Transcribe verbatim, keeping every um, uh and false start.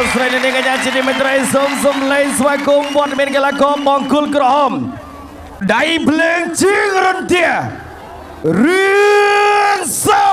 ស្រីនាងកញ្ញាជាទីមេត្រីសូមសូមលេងស្វាគមន៍វត្តមានកីឡាករបង្គោលក្រហមដៃភ្លើងជើងរន្ទារឿងស